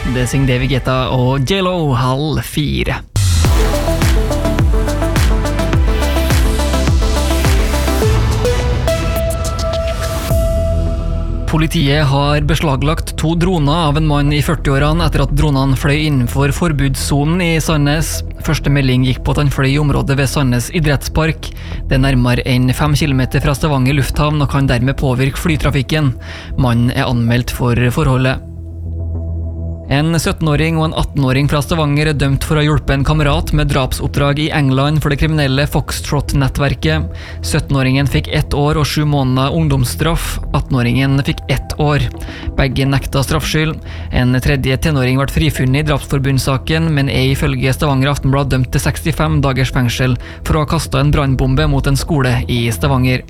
Det synger David Guetta og J.Lo 3:30. Politiet har beslaglagt 2 droner av en mann i 40-årene etter at dronene fløy innenfor forbudssonen i Sandnes. Første melding gikk på at han fløy i området ved Sandnes idrettspark. Det er nærmere enn 5 kilometer fra Stavanger lufthavn og kan dermed påvirke flytrafikken. Mannen er anmeldt for forholdet. En 17-åring og en 18-åring fra Stavanger er dømt for å ha hjulpet en kamerat med drapsoppdrag i England for det kriminelle Foxtrot-nettverket. 17-åringen fikk 1 år og 7 måneder ungdomsstraff. 18-åringen fikk 1 år. Begge nekta straffskyld. En tredje tenåring ble frifunnet i drapsforbundssaken, men er ifølge Stavanger Aftenblad dømt til 65 dagers fengsel for å ha kastet en brannbombe mot en skole i Stavanger.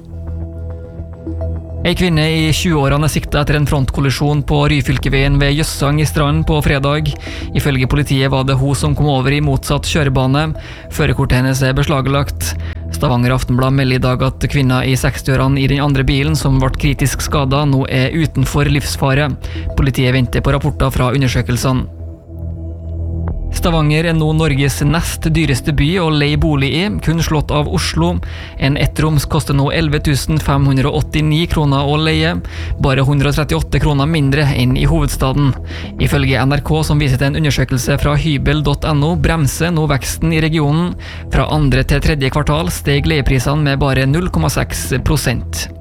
En kvinne i 20-årene er siktet etter en frontkollisjon på Ryfylkeveien ved Jøssang i Strand på fredag. Ifølge politiet var det hun som kom over i motsatt kjørebane. Førerkortet hennes er beslaglagt. Stavanger Aftenblad melder i dag at kvinna i 60-årene i den andre bilen som ble kritisk skadet, nå er utenfor livsfare. Politiet venter på rapporter fra undersøkelsene. Stavanger er nå Norges nest dyreste by å leie bolig i, kun slått av Oslo. En ettroms koster nå 11 589 kroner å leie, bare 138 kroner mindre enn i hovedstaden. Ifølge NRK, som viser til en undersøkelse fra hybel.no, bremser nå veksten i regionen. Fra 2. til 3. kvartal steg leieprisene med bare 0,6%.